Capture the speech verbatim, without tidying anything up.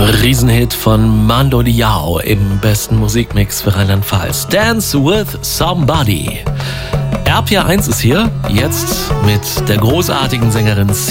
Riesenhit von Mando Diao im besten Musikmix für Rheinland-Pfalz. Dance with Somebody. R P R eins ist hier, jetzt mit der großartigen Sängerin